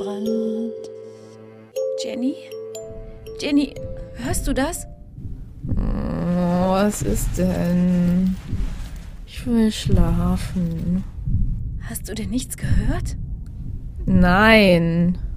Brand. Jenny? Jenny, hörst du das? Was ist denn? Ich will schlafen. Hast du denn nichts gehört? Nein.